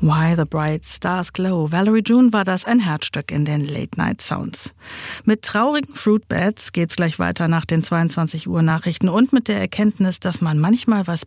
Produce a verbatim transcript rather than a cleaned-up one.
Why the Bright Stars Glow. Valerie June war das, ein Herzstück in den Late-Night-Sounds. Mit traurigen Fruitbats geht's gleich weiter nach den zweiundzwanzig Uhr Nachrichten und mit der Erkenntnis, dass man manchmal was